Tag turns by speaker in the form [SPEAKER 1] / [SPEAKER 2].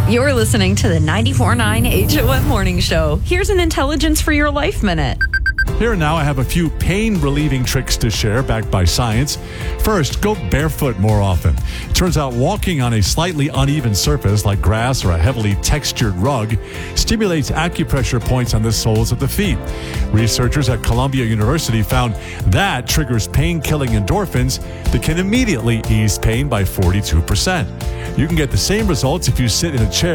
[SPEAKER 1] You're listening to the 94.9 HOM Morning Show. Here's an Intelligence for Your Life Minute.
[SPEAKER 2] Here and now, I have a few pain-relieving tricks to share backed by science. First, go barefoot more often. It turns out walking on a slightly uneven surface like grass or a heavily textured rug stimulates acupressure points on the soles of the feet. Researchers at Columbia University found that triggers pain-killing endorphins that can immediately ease pain by 42%. You can get the same results if you sit in a chair